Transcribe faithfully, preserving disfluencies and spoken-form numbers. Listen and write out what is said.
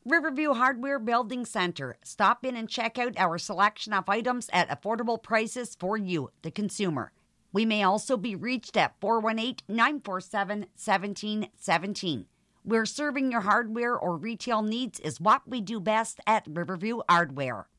Riverview Hardware Building Center. Stop in and check out our selection of items at affordable prices for you, the consumer. We may also be reached at four one eight, nine four seven, one seven one seven. Where serving your hardware or retail needs is what we do best at Riverview Hardware.